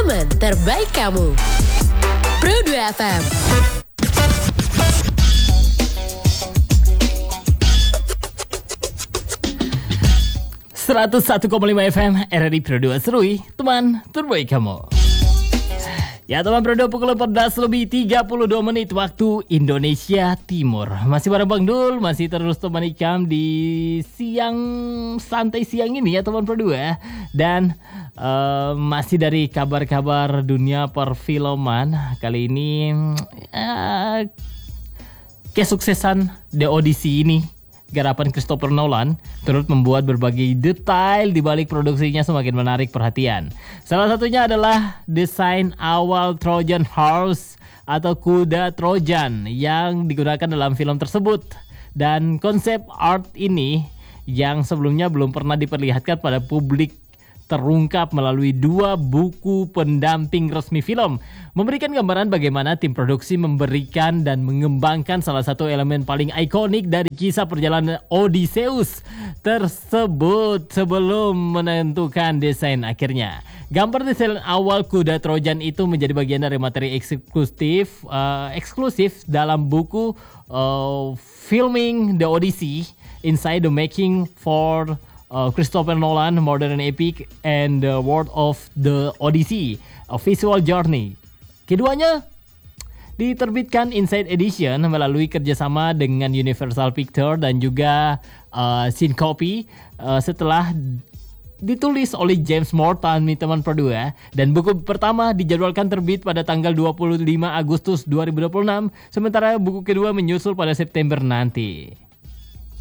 momen terbaik kamu. Pro 2 FM. 101,5 FM RRI Pro 2 Serui, teman terbaik kamu. Ya teman Pro 2, pukul 14 lebih 32 menit waktu Indonesia Timur. Masih bareng Bang Dul, masih terus temani kamu di siang santai siang ini ya teman Pro 2. Dan masih dari kabar-kabar dunia perfilman. Kali ini kesuksesan The Odyssey ini, garapan Christopher Nolan, turut membuat berbagai detail di balik produksinya semakin menarik perhatian. Salah satunya adalah desain awal Trojan Horse atau kuda Trojan yang digunakan dalam film tersebut. Dan konsep art ini yang sebelumnya belum pernah diperlihatkan pada publik terungkap melalui 2 buku pendamping resmi film, memberikan gambaran bagaimana tim produksi memberikan dan mengembangkan salah satu elemen paling ikonik dari kisah perjalanan Odysseus tersebut sebelum menentukan desain akhirnya. Gambar desain awal kuda Trojan itu menjadi bagian dari materi eksklusif dalam buku Filming the Odyssey, Inside the Making for Christopher Nolan, Modern Epic and the World of the Odyssey, A Visual Journey. Keduanya diterbitkan Inside Edition melalui kerjasama dengan Universal Pictures dan juga Syncope setelah ditulis oleh James Morton nih teman Pro 2. Dan buku pertama dijadwalkan terbit pada tanggal 25 Agustus 2026, sementara buku kedua menyusul pada September nanti.